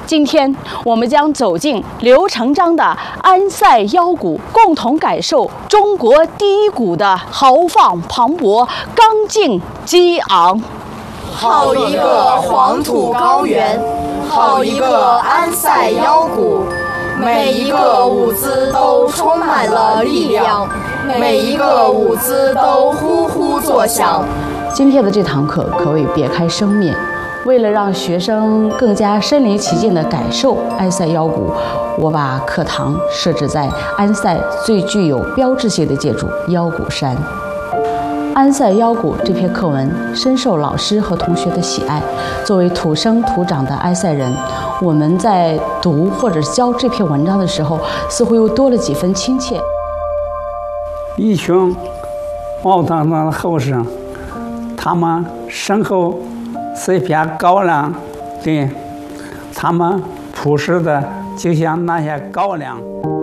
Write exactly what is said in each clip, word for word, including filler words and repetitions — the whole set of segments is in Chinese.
今天我们将走进刘成章的安塞腰鼓，共同感受中国第一鼓的豪放磅礴、刚劲激昂。 好一个黄土高原，好一个安塞腰鼓，每一个舞姿都充满了力量，每一个舞姿都呼呼作响。 今天的这堂课可谓别开生面。为了让学生更加身临其境地感受安塞腰鼓，我把课堂设置在安塞最具有标志性的建筑腰鼓山。安塞腰鼓这篇课文深受老师和同学的喜爱。作为土生土长的安塞人，我们在读或者教这篇文章的时候，似乎又多了几分亲切。 一群浩荡荡的后生，他们身后是一片高粱林，他们朴实的就像那些高粱。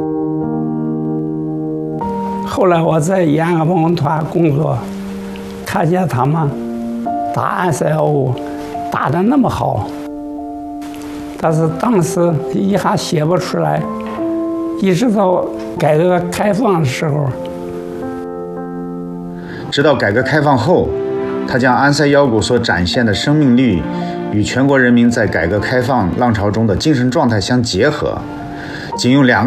后来我在延安文工团工作，看见他们打安塞腰鼓打得那么好，但是当时一下写不出来，一直到改革开放的时候。 直到改革开放后，他将安塞腰鼓所展现的生命力与全国人民在改革开放浪潮中的精神状态相结合，仅用两